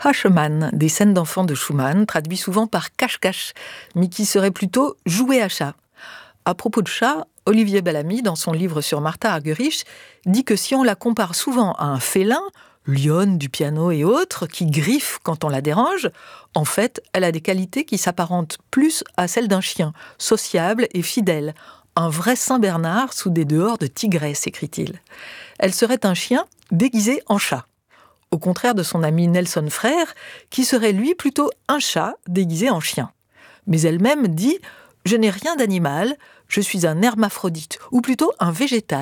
Haschemann, des scènes d'enfants de Schumann, traduit souvent par cache-cache, mais qui serait plutôt jouer à chat. À propos de chat, Olivier Bellamy, dans son livre sur Martha Argerich, dit que si on la compare souvent à un félin, lionne du piano et autres, qui griffe quand on la dérange, en fait, elle a des qualités qui s'apparentent plus à celles d'un chien, sociable et fidèle. Un vrai Saint-Bernard sous des dehors de tigresse, écrit-il. Elle serait un chien déguisé en chat. Au contraire de son ami Nelson Frère, qui serait lui plutôt un chat déguisé en chien. Mais elle-même dit « Je n'ai rien d'animal, je suis un hermaphrodite, ou plutôt un végétal ».